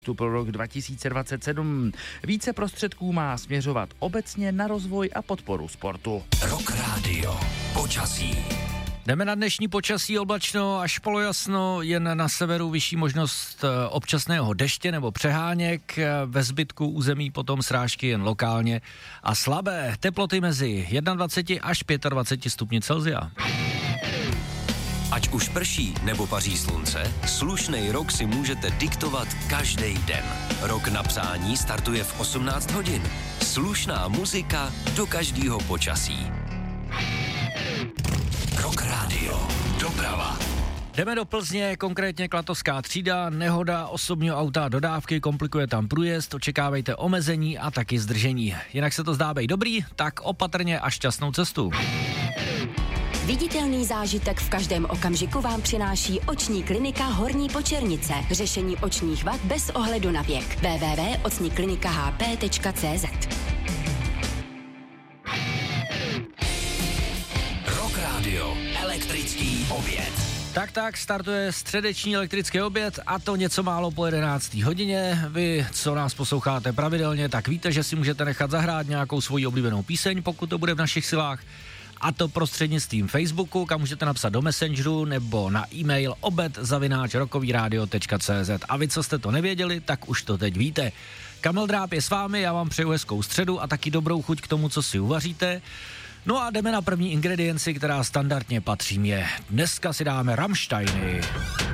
pro rok 2027. Více prostředků má směřovat obecně na rozvoj a podporu sportu. Rock Radio. Počasí. Jdeme na dnešní počasí, oblačno až polojasno, jen na severu vyšší možnost občasného deště nebo přeháněk, ve zbytku území potom srážky jen lokálně a slabé teploty mezi 21 až 25 stupni Celsia. Ať už prší nebo paří slunce, slušnej rok si můžete diktovat každý den. Rok na psání startuje v 18 hodin. Slušná muzika do každého počasí. Rock Radio. Doprava. Jdeme do Plzně, konkrétně Klatovská třída, nehoda osobního auta dodávky, komplikuje tam průjezd, očekávejte omezení a taky zdržení. Jinak se to zdá být dobrý, tak opatrně a šťastnou cestu. Viditelný zážitek v každém okamžiku vám přináší oční klinika Horní Počernice. Řešení očních vad bez ohledu na věk. www.ocniklinikahp.cz. Rock Radio. Elektrický oběd. Tak, startuje středeční elektrický oběd a to něco málo po 11. hodině. Vy, co nás posloucháte pravidelně, tak víte, že si můžete nechat zahrát nějakou svoji oblíbenou píseň, pokud to bude v našich silách. A to prostřednictvím Facebooku, kam můžete napsat do Messengeru nebo na e-mail obed@rockovyradio.cz. A vy, co jste to nevěděli, tak už to teď víte. Kamil Dráb je s vámi, já vám přeju hezkou středu a taky dobrou chuť k tomu, co si uvaříte. No a jdeme na první ingredienci, která standardně patří mě. Dneska si dáme Rammsteiny.